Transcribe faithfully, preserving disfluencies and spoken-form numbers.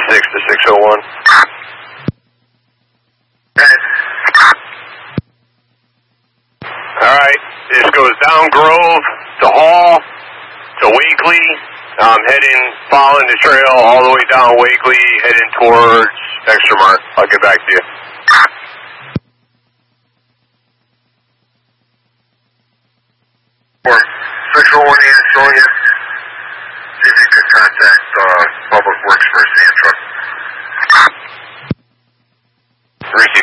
six to six oh one. Alright, this goes down Grove to Hall to Wakely. I'm heading, following the trail all the way down Wakely, heading towards Extra Mark. I'll get back to you. six oh one Ansonia. See if you can contact uh, Public Works for a sand truck. Receive.